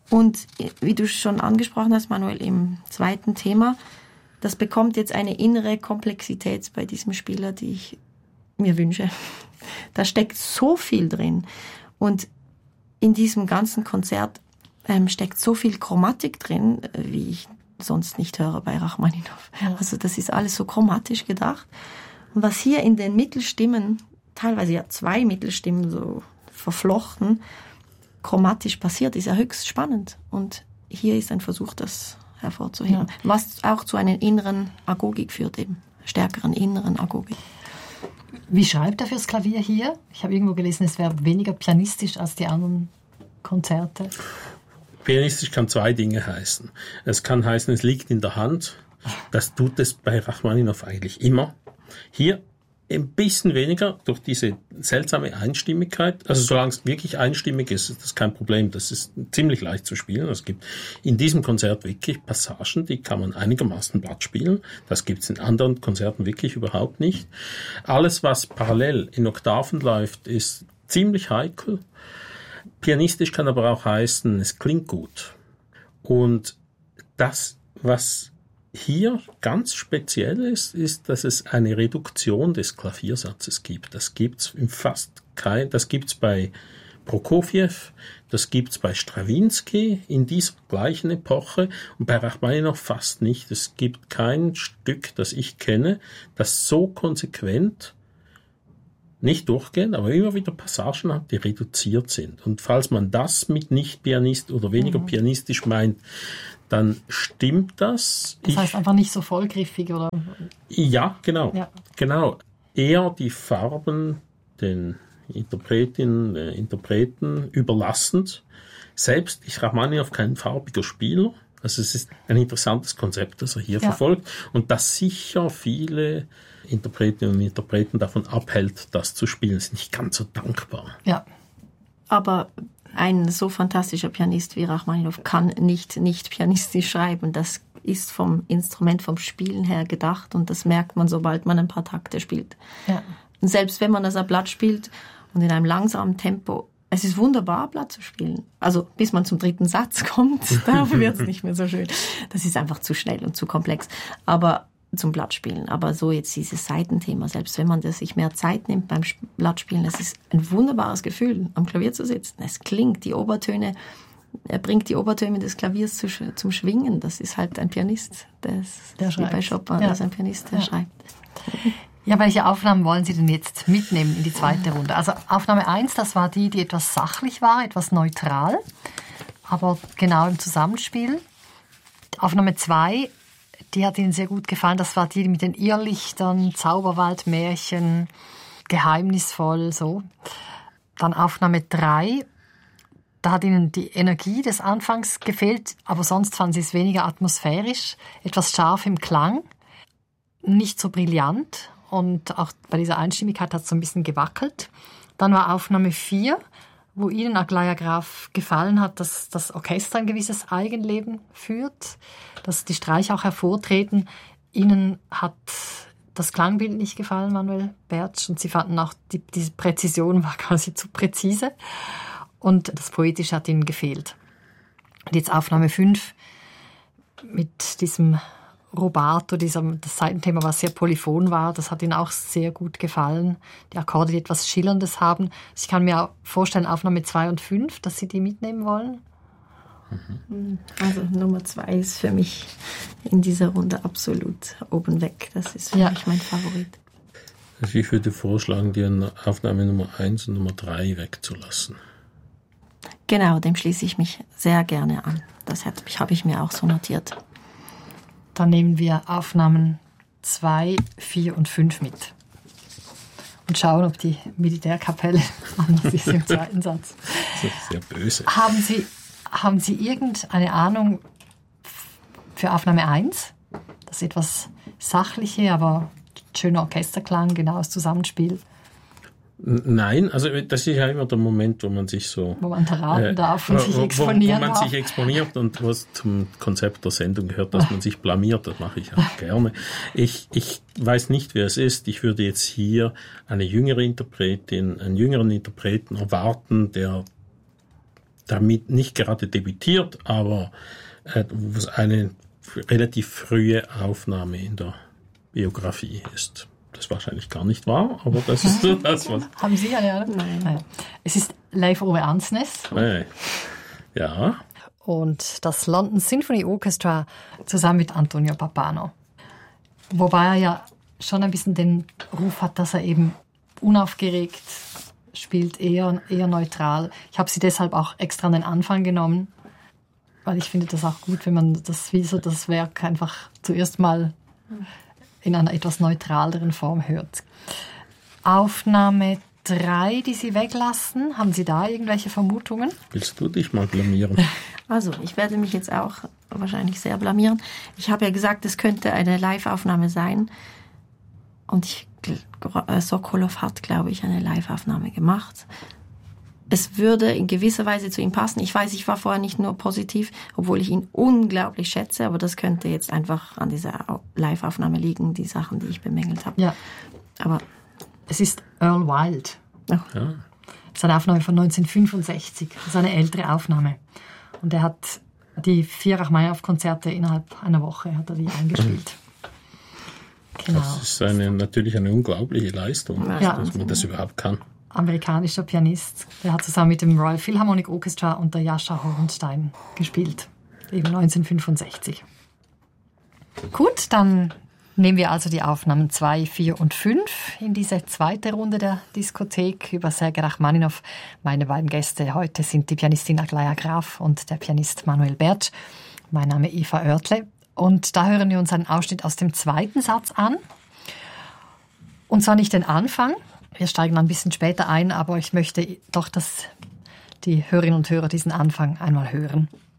Und wie du schon angesprochen hast, Manuel, im zweiten Thema, das bekommt jetzt eine innere Komplexität bei diesem Spieler, die ich mir wünsche. Da steckt so viel drin. Und in diesem ganzen Konzert steckt so viel Chromatik drin, wie ich sonst nicht höre bei Rachmaninow. Also das ist alles so chromatisch gedacht. Und was hier in den Mittelstimmen, teilweise ja 2 Mittelstimmen so verflochten, chromatisch passiert, ist ja höchst spannend. Und hier ist ein Versuch, das hervorzuheben. Ja. Was auch zu einer inneren Agogik führt eben, stärkeren inneren Agogik. Wie schreibt er fürs Klavier hier? Ich habe irgendwo gelesen, es wäre weniger pianistisch als die anderen Konzerte. Pianistisch kann 2 Dinge heißen. Es kann heißen, es liegt in der Hand. Das tut es bei Rachmaninow eigentlich immer. Hier ein bisschen weniger durch diese seltsame Einstimmigkeit. Also solange es wirklich einstimmig ist, ist das kein Problem. Das ist ziemlich leicht zu spielen. Es gibt in diesem Konzert wirklich Passagen, die kann man einigermaßen glatt spielen. Das gibt es in anderen Konzerten wirklich überhaupt nicht. Alles, was parallel in Oktaven läuft, ist ziemlich heikel. Pianistisch kann aber auch heißen, es klingt gut. Und das, was hier ganz speziell ist, dass es eine Reduktion des Klaviersatzes gibt. Das gibt's das gibt's bei Prokofjew, das gibt's bei Strawinsky in dieser gleichen Epoche und bei Rachmaninow fast nicht. Es gibt kein Stück, das ich kenne, das so konsequent nicht durchgehend, aber immer wieder Passagen hat, die reduziert sind. Und falls man das mit Nicht-Pianist oder weniger pianistisch meint, dann stimmt das. Das heißt einfach nicht so vollgriffig, oder? Ja, genau. Ja. Genau. Eher die Farben den Interpretinnen, Interpreten überlassend. Selbst ist Rachmaninow kein farbiger Spieler. Also es ist ein interessantes Konzept, das er hier verfolgt und das sicher viele Interpretinnen und Interpreten davon abhält, das zu spielen. Ist nicht ganz so dankbar. Ja, aber ein so fantastischer Pianist wie Rachmaninow kann nicht pianistisch schreiben. Das ist vom Instrument, vom Spielen her gedacht und das merkt man, sobald man ein paar Takte spielt. Ja. Und selbst wenn man das am Blatt spielt und in einem langsamen Tempo, es ist wunderbar, Blatt zu spielen. Also bis man zum 3. Satz kommt, da wird es nicht mehr so schön. Das ist einfach zu schnell und zu komplex. Aber zum Blattspielen. Aber so jetzt dieses Saitenthema, selbst wenn man sich mehr Zeit nimmt beim Blattspielen, das ist ein wunderbares Gefühl, am Klavier zu sitzen. Es klingt, die Obertöne, er bringt die Obertöne des Klaviers zum Schwingen. Das ist halt ein Pianist, der schreibt. Wie bei Chopin, das ist ein Pianist, der schreibt. Ja, welche Aufnahmen wollen Sie denn jetzt mitnehmen in die zweite Runde? Also Aufnahme 1, das war die etwas sachlich war, etwas neutral, aber genau im Zusammenspiel. Aufnahme 2, die hat Ihnen sehr gut gefallen. Das war die mit den Irrlichtern, Zauberwaldmärchen, geheimnisvoll, so. Dann Aufnahme 3, da hat Ihnen die Energie des Anfangs gefehlt, aber sonst fanden Sie es weniger atmosphärisch, etwas scharf im Klang, nicht so brillant und auch bei dieser Einstimmigkeit hat es so ein bisschen gewackelt. Dann war Aufnahme 4, wo Ihnen Aglaja Graf gefallen hat, dass das Orchester ein gewisses Eigenleben führt, dass die Streicher auch hervortreten. Ihnen hat das Klangbild nicht gefallen, Manuel Bertsch, und Sie fanden auch, diese Präzision war quasi zu präzise und das Poetische hat Ihnen gefehlt. Und jetzt Aufnahme 5 mit diesem Rubato, das Saitenthema, was sehr polyphon war, das hat Ihnen auch sehr gut gefallen. Die Akkorde, die etwas Schillerndes haben. Ich kann mir auch vorstellen, Aufnahme 2 und 5, dass Sie die mitnehmen wollen. Also Nummer 2 ist für mich in dieser Runde absolut oben weg. Das ist für mich mein Favorit. Also ich würde vorschlagen, die Aufnahme Nummer 1 und Nummer 3 wegzulassen. Genau, dem schließe ich mich sehr gerne an. Das habe ich mir auch so notiert. Dann nehmen wir Aufnahmen 2, 4 und 5 mit. Und schauen, ob die Militärkapelle anders ist im zweiten Satz. Das ist sehr böse. Haben Sie irgendeine Ahnung für Aufnahme 1? Das ist etwas sachliche, aber schöner Orchesterklang, genaues Zusammenspiel. Nein, also das ist ja immer der Moment, wo man sich so... Wo man verraten darf und sich exponieren darf. Wo man sich exponiert und was zum Konzept der Sendung gehört, dass man sich blamiert, das mache ich auch gerne. Ich weiß nicht, wer es ist. Ich würde jetzt hier einen jüngeren Interpreten erwarten, der damit nicht gerade debütiert, aber was eine relativ frühe Aufnahme in der Biografie ist. Das ist wahrscheinlich gar nicht wahr, aber das ist so das, was... Haben Sie eine? Oder? Nein. Es ist Leif Ove Andsnes. Ja. Und das London Symphony Orchestra zusammen mit Antonio Pappano. Wobei er ja schon ein bisschen den Ruf hat, dass er eben unaufgeregt spielt, eher neutral. Ich habe sie deshalb auch extra an den Anfang genommen, weil ich finde das auch gut, wenn man das Werk einfach zuerst mal in einer etwas neutraleren Form hört. Aufnahme 3, die Sie weglassen, haben Sie da irgendwelche Vermutungen? Willst du dich mal blamieren? Also, ich werde mich jetzt auch wahrscheinlich sehr blamieren. Ich habe ja gesagt, es könnte eine Live-Aufnahme sein. Und Sokolov hat, glaube ich, eine Live-Aufnahme gemacht. Es würde in gewisser Weise zu ihm passen. Ich weiß, ich war vorher nicht nur positiv, obwohl ich ihn unglaublich schätze, aber das könnte jetzt einfach an dieser Live-Aufnahme liegen, die Sachen, die ich bemängelt habe. Ja. Aber es ist Earl Wild. Ja. Das ist eine Aufnahme von 1965. Das ist eine ältere Aufnahme. Und er hat die 4 Rachmaninoff-Konzerte innerhalb einer Woche hat er die eingespielt. Genau. Das ist natürlich eine unglaubliche Leistung, dass man das überhaupt kann. Amerikanischer Pianist. Der hat zusammen mit dem Royal Philharmonic Orchestra und der Jascha Hornstein gespielt. Eben 1965. Gut, dann nehmen wir also die Aufnahmen 2, 4 und 5 in diese zweite Runde der Diskothek über Sergei Rachmaninoff. Meine beiden Gäste heute sind die Pianistin Aglaja Graf und der Pianist Manuel Bertsch. Mein Name ist Eva Oertle. Und da hören wir uns einen Ausschnitt aus dem zweiten Satz an. Und zwar nicht den Anfang. Wir steigen ein bisschen später ein, aber ich möchte doch, dass die Hörerinnen und Hörer diesen Anfang einmal hören.